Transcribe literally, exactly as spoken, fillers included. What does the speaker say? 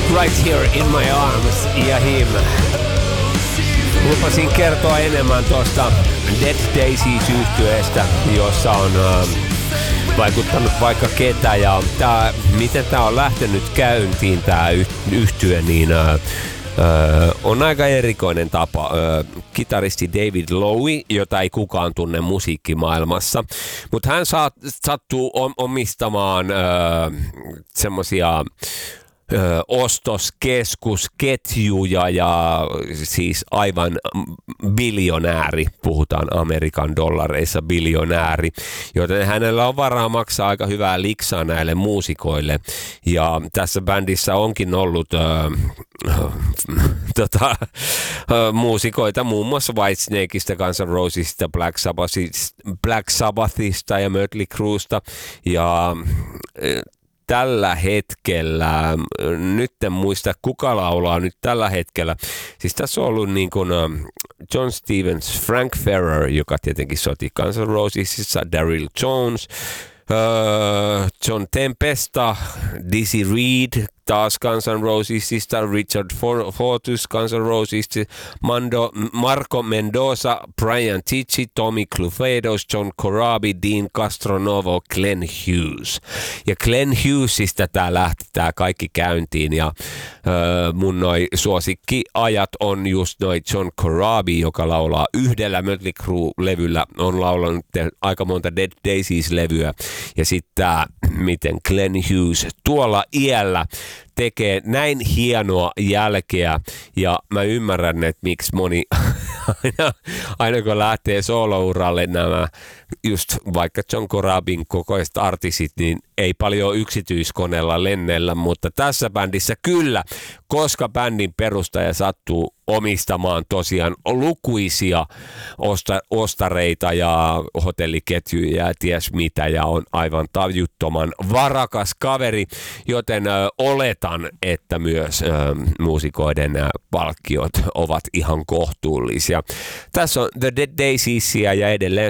Right Here in My Arms ja Him. Lupasin kertoa enemmän tuosta Dead Daisies-yhtyeestä, jossa on äh, vaikuttanut vaikka ketä. Ja tää, miten tämä on lähtenyt käyntiin tämä yhtye, niin äh, äh, on aika erikoinen tapa. Äh, kitaristi David Lowie, jota ei kukaan tunne musiikkimaailmassa, mutta hän saat, sattuu omistamaan äh, semmosia Ö, ostoskeskusketjuja ja siis aivan biljonääri, puhutaan Amerikan dollareissa biljonääri, joten hänellä on varaa maksaa aika hyvää liksaa näille muusikoille. Ja tässä bändissä onkin ollut ö, tota, ö, muusikoita muun muassa Whitesnakeista, Guns N' Rosesista, Black Sabbathista, Black Sabbathista ja Mötley Cruesta ja ö, tällä hetkellä, nyt en muista kuka laulaa nyt tällä hetkellä, siis tässä on ollut niin kuin John Stevens, Frank Ferrer, joka tietenkin soti Guns N' Rosesissa, Daryl Jones, John Tempesta, Dizzy Reed, taas Guns N' Rosesista, Richard Fortus, Guns N' Rosesista, Mando, Marco Mendoza, Brian Tichy, Tommy Clufedos, John Corabi, Dean Castronovo, Glenn Hughes. Ja Glenn Hughesista tää lähti tää kaikki käyntiin ja öö, mun noi suosikkiajat on just noi John Corabi, joka laulaa yhdellä Mötley Crue-levyllä, on laulanut aika monta Dead Daisies-levyä ja sitten tää, miten Glenn Hughes tuolla iällä tekee näin hienoa jälkeä ja mä ymmärrän, että miksi moni aina, aina kun lähtee solouralle nämä just vaikka John Corabin kokoiset artistit, niin ei paljon yksityiskoneella lennellä, mutta tässä bändissä kyllä, koska bändin perustaja sattuu omistamaan tosiaan lukuisia osta, ostareita ja hotelliketjuja ja ties mitä ja on aivan tajuttoman varakas kaveri, joten ö, oletan, että myös ö, muusikoiden ö, palkkiot ovat ihan kohtuullisia. Tässä on The Dead Daisiesia ja edelleen